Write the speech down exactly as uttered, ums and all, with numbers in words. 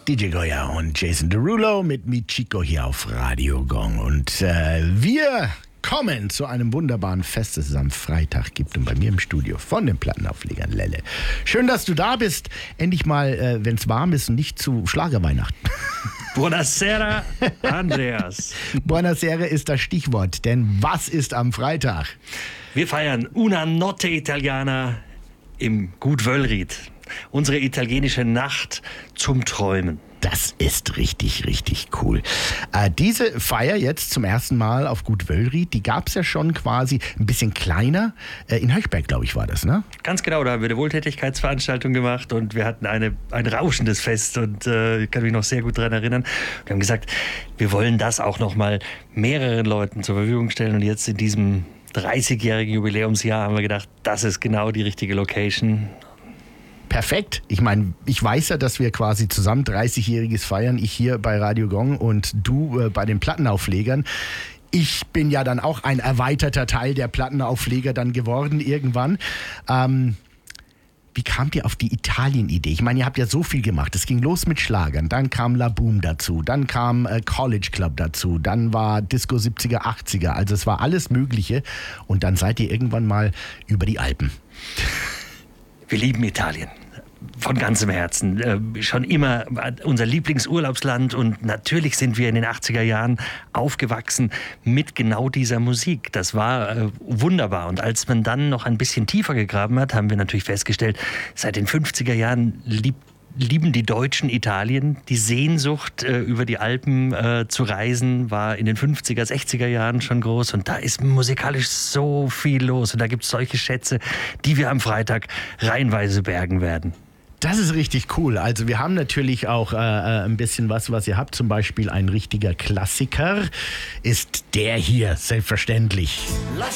D J Goya und Jason Derulo mit Michiko hier auf Radio Gong. Und äh, wir kommen zu einem wunderbaren Fest, das es am Freitag gibt. Und bei mir im Studio von den Plattenauflegern Lelle. Schön, dass du da bist. Endlich mal, äh, wenn es warm ist und nicht zu Schlagerweihnachten. Buonasera, Andreas. Buonasera ist das Stichwort, denn was ist am Freitag? Wir feiern Una Notte Italiana im Gut Wöllried. Unsere italienische Nacht zum Träumen. Das ist richtig, richtig cool. Äh, diese Feier jetzt zum ersten Mal auf Gut Wöllried, die gab es ja schon quasi ein bisschen kleiner. Äh, in Höchberg, glaube ich, war das, ne? Ganz genau, da haben wir eine Wohltätigkeitsveranstaltung gemacht und wir hatten eine, ein rauschendes Fest und äh, ich kann mich noch sehr gut daran erinnern. Wir haben gesagt, wir wollen das auch noch mal mehreren Leuten zur Verfügung stellen und jetzt in diesem dreißigjährigen Jubiläumsjahr haben wir gedacht, das ist genau die richtige Location. Perfekt. Ich meine, ich weiß ja, dass wir quasi zusammen dreißigjähriges feiern. Ich hier bei Radio Gong und du äh, bei den Plattenauflegern. Ich bin ja dann auch ein erweiterter Teil der Plattenaufleger dann geworden irgendwann. Ähm, wie kamt ihr auf die Italien-Idee? Ich meine, ihr habt ja so viel gemacht. Es ging los mit Schlagern, dann kam La Boom dazu, dann kam äh, College Club dazu, dann war Disco siebziger, achtziger. Also es war alles Mögliche. Und dann seid ihr irgendwann mal über die Alpen. Wir lieben Italien. Von ganzem Herzen. Äh, schon immer unser Lieblingsurlaubsland und natürlich sind wir in den achtziger Jahren aufgewachsen mit genau dieser Musik. Das war äh, wunderbar. Und als man dann noch ein bisschen tiefer gegraben hat, haben wir natürlich festgestellt, seit den fünfziger Jahren liebt lieben die Deutschen Italien. Die Sehnsucht, äh, über die Alpen äh, zu reisen, war in den fünfziger, sechziger Jahren schon groß. Und da ist musikalisch so viel los. Und da gibt es solche Schätze, die wir am Freitag reihenweise bergen werden. Das ist richtig cool. Also wir haben natürlich auch äh, ein bisschen was, was ihr habt. Zum Beispiel ein richtiger Klassiker ist der hier, selbstverständlich. Lass